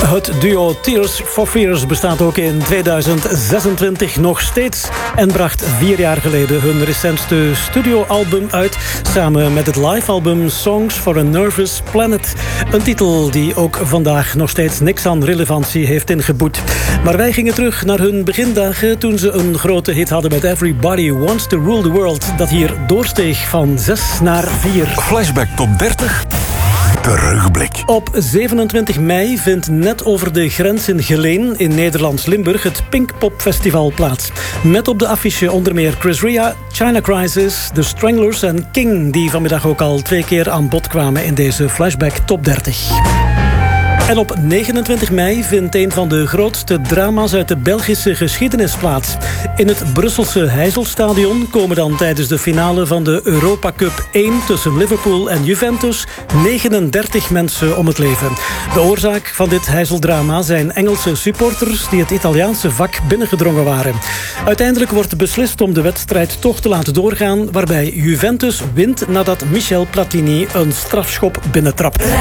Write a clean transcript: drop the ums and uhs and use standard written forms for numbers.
Het duo Tears for Fears bestaat ook in 2026 nog steeds en bracht 4 jaar geleden hun recentste studioalbum uit, samen met het livealbum Songs for a Nervous Planet. Een titel die ook vandaag nog steeds niks aan relevantie heeft ingeboet. Maar wij gingen terug naar hun begindagen toen ze een grote hit hadden met Everybody Wants to Rule the World, dat hier doorsteeg van 6 naar 4. Flashback Top 30. Terugblik. Op 27 mei vindt net over de grens in Geleen in Nederlands Limburg het Pinkpop Festival plaats. Met op de affiche onder meer Chris Ria, China Crisis, The Stranglers en King, die vanmiddag ook al 2 keer aan bod kwamen in deze Flashback Top 30. En op 29 mei vindt een van de grootste drama's uit de Belgische geschiedenis plaats. In het Brusselse Heysel-stadion komen dan tijdens de finale van de Europa Cup 1 tussen Liverpool en Juventus 39 mensen om het leven. De oorzaak van dit Heysel-drama zijn Engelse supporters die het Italiaanse vak binnengedrongen waren. Uiteindelijk wordt beslist om de wedstrijd toch te laten doorgaan, waarbij Juventus wint nadat Michel Platini een strafschop binnentrapt.